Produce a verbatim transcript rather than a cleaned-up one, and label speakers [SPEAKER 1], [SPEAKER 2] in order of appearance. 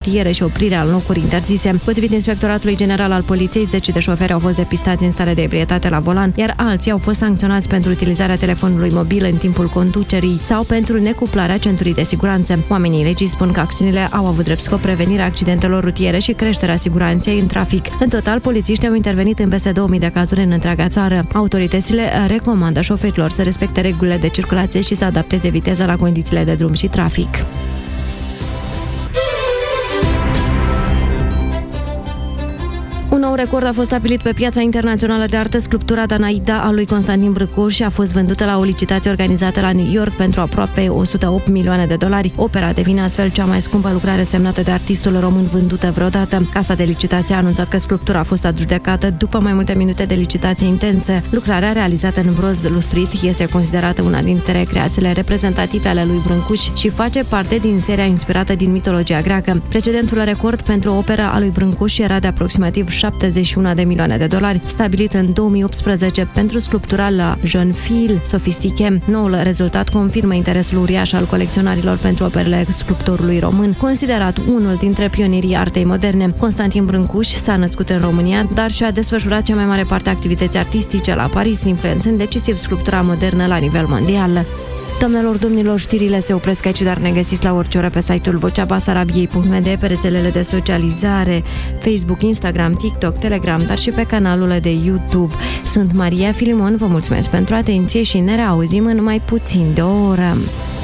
[SPEAKER 1] rutiere și oprirea în locuri interzise. Potrivit Inspectoratului General al Poliției, zece de șoferi au fost depistați în stare de ebrietate la volan, iar alții au fost sancționați pentru utilizarea telefonului mobil în timpul conducerii sau pentru necuplarea centurii de siguranță. Oamenii legii spun că acțiunile au avut drept scop prevenirea accidentelor rutiere și creșterea siguranței în trafic. În total, polițiștii au intervenit în peste două mii de cazuri în întreaga țară. Autoritățile recomandă șoferilor să respecte regulile de circulație și să adapteze viteza la condițiile de drum și trafic. Un nou record a fost stabilit pe piața internațională de artă. Sculptura Danaida a lui Constantin Brâncuș a fost vândută la o licitație organizată la New York pentru aproape o sută opt milioane de dolari. Opera devine astfel cea mai scumpă lucrare semnată de artistul român vândută vreodată. Casa de licitație a anunțat că sculptura a fost adjudecată după mai multe minute de licitație intense. Lucrarea, realizată în bronz lustruit, este considerată una dintre creațiile reprezentative ale lui Brâncuș și face parte din seria inspirată din mitologia greacă. Precedentul record pentru opera a lui Brâncuș era de aproximativ șaptezeci și unu de milioane de dolari, stabilit în două mii optsprezece pentru sculptura la Jeune Fille Sophistiquée. Noul rezultat confirmă interesul uriaș al colecționarilor pentru operele sculptorului român, considerat unul dintre pionierii artei moderne. Constantin Brâncuș s-a născut în România, dar și-a desfășurat cea mai mare parte a activității artistice la Paris, influențând decisiv sculptura modernă la nivel mondial. Doamnelor, domnilor, știrile se opresc aici, dar ne găsiți la orice oră pe site-ul vocea basarabiei punct m d, pe rețelele de socializare, Facebook, Instagram, TikTok, Telegram, dar și pe canalul de YouTube. Sunt Maria Filimon, vă mulțumesc pentru atenție și ne reauzim în mai puțin de o oră.